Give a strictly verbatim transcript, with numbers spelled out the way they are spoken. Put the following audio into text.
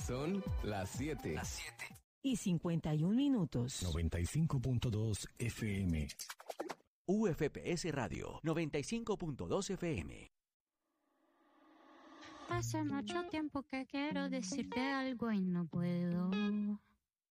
Son las siete. Las siete. Y cincuenta y un minutos. noventa y cinco punto dos F M. U F P S Radio, noventa y cinco punto dos F M. Hace mucho tiempo que quiero decirte algo y no puedo.